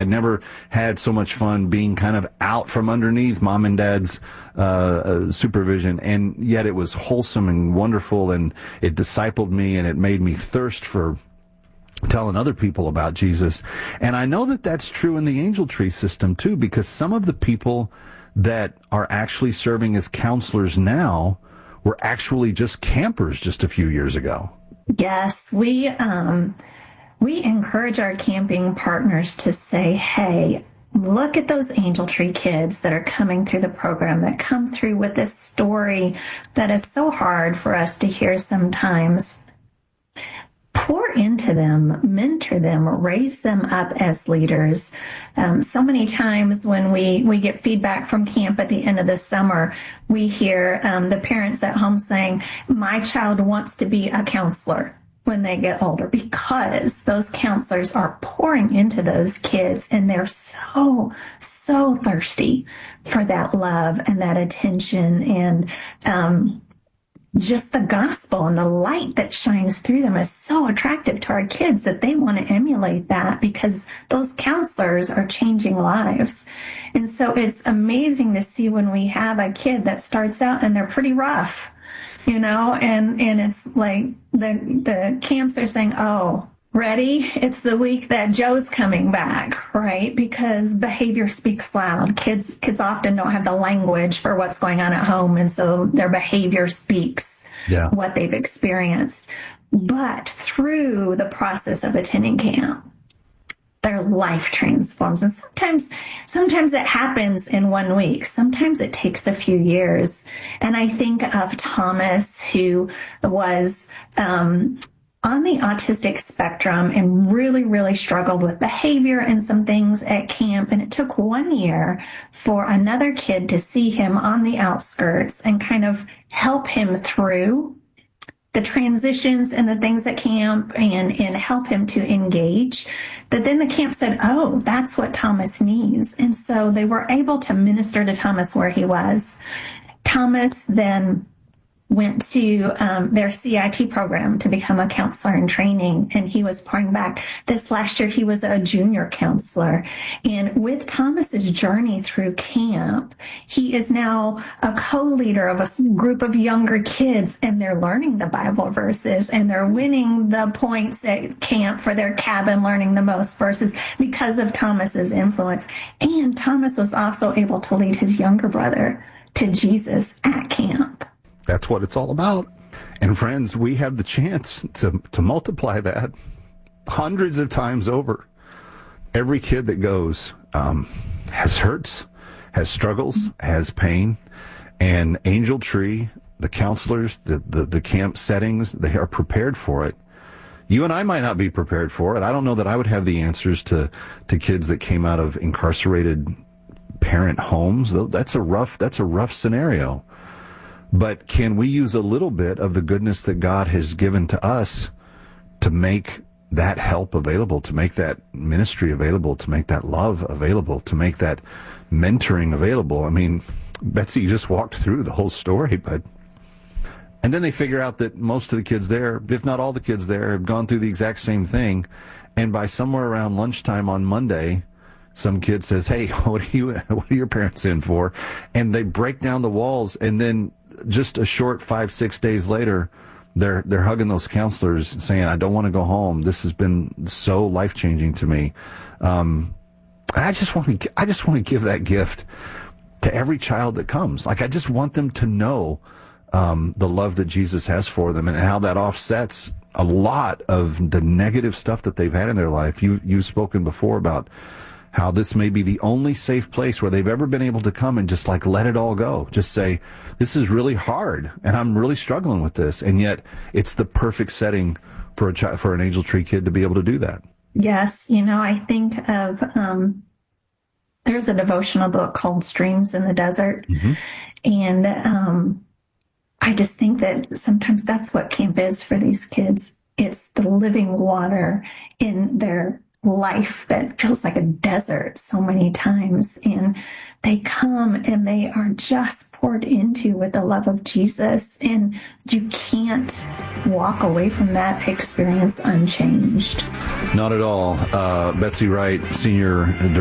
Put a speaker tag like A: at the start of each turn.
A: never had so much fun being kind of out from underneath mom and dad's supervision, and yet it was wholesome and wonderful, and it discipled me, and it made me thirst for telling other people about Jesus. And I know that that's true in the Angel Tree system too, because some of the people that are actually serving as counselors now were actually just campers just a few years ago.
B: Yes, we encourage our camping partners to say, hey, look at those Angel Tree kids that are coming through the program, that come through with this story that is so hard for us to hear sometimes. Pour into them, mentor them, raise them up as leaders. So many times when we get feedback from camp at the end of the summer, we hear the parents at home saying, my child wants to be a counselor when they get older, because those counselors are pouring into those kids, and they're so thirsty for that love and that attention, and just the gospel and the light that shines through them is so attractive to our kids that they want to emulate that, because those counselors are changing lives. And so it's amazing to see when we have a kid that starts out and they're pretty rough, and it's like the camps are saying, oh, ready? It's the week that Joe's coming back, right? Because behavior speaks loud. Kids often don't have the language for what's going on at home, and so their behavior speaks what they've experienced. But through the process of attending camp, their life transforms. And sometimes it happens in 1 week. Sometimes it takes a few years. And I think of Thomas, who was on the autistic spectrum and really, really struggled with behavior and some things at camp. And it took 1 year for another kid to see him on the outskirts and kind of help him through the transitions and the things at camp, and help him to engage. But then the camp said, oh, that's what Thomas needs. And so they were able to minister to Thomas where he was. Thomas then went to their CIT program to become a counselor in training, and he was pouring back. This last year, he was a junior counselor. And with Thomas's journey through camp, he is now a co-leader of a group of younger kids, and they're learning the Bible verses, and they're winning the points at camp for their cabin, learning the most verses because of Thomas's influence. And Thomas was also able to lead his younger brother to Jesus at camp.
A: That's what it's all about. And friends, we have the chance to multiply that hundreds of times over. Every kid that goes has hurts, has struggles, has pain. And Angel Tree, the counselors, the camp settings, they are prepared for it. You and I might not be prepared for it. I don't know that I would have the answers to kids that came out of incarcerated parent homes. That's a rough scenario. But can we use a little bit of the goodness that God has given to us to make that help available, to make that ministry available, to make that love available, to make that mentoring available? I mean, Betsy just walked through the whole story, but... And then they figure out that most of the kids there, if not all the kids there, have gone through the exact same thing. And by somewhere around lunchtime on Monday, some kid says, hey, what are your parents in for? And they break down the walls, and then just a short 5-6 days later, they're hugging those counselors, saying, I don't want to go home. This has been so life-changing to me. I just want to give that gift to every child that comes. Like, I just want them to know the love that Jesus has for them, and how that offsets a lot of the negative stuff that they've had in their life. You've spoken before about how this may be the only safe place where they've ever been able to come and just like let it all go. Just say, this is really hard, and I'm really struggling with this. And yet it's the perfect setting for an Angel Tree kid to be able to do that.
B: Yes. I think of, there's a devotional book called Streams in the Desert. Mm-hmm. And I just think that sometimes that's what camp is for these kids. It's the living water in their life that feels like a desert so many times, and they come and they are just poured into with the love of Jesus, and you can't walk away from that experience unchanged.
A: Not at all. Betsy Wright, Senior